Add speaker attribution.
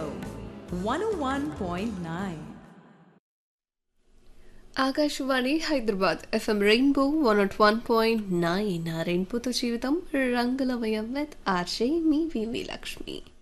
Speaker 1: Rainbow 101.9.
Speaker 2: Akashvani Hyderabad FM rainbow 101.9 రెయిన్బోతో జీవితం రంగులమయం with RJ me V V Lakshmi.